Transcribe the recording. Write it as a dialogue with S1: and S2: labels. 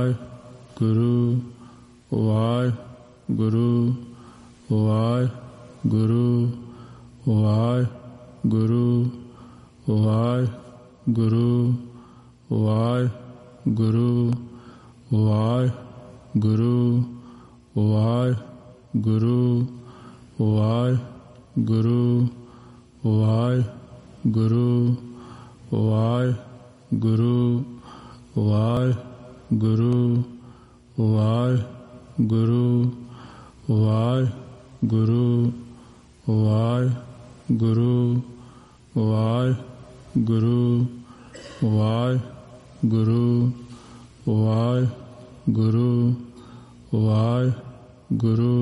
S1: Waheguru Waheguru Waheguru Waheguru Waheguru Waheguru Waheguru Waheguru Waheguru Waheguru Waheguru Waheguru Waheguru Waheguru Waheguru Waheguru Waheguru Waheguru Waheguru